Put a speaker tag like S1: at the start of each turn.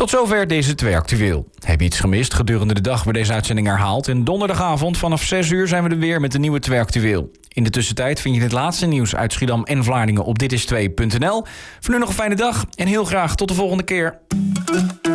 S1: Tot zover deze 2 Actueel. Heb je iets gemist gedurende de dag, wordt deze uitzending herhaald. En donderdagavond vanaf 6 uur zijn we er weer met de nieuwe 2 Actueel. In de tussentijd vind je het laatste nieuws uit Schiedam en Vlaardingen op ditis2.nl. Voor nu nog een fijne dag en heel graag tot de volgende keer.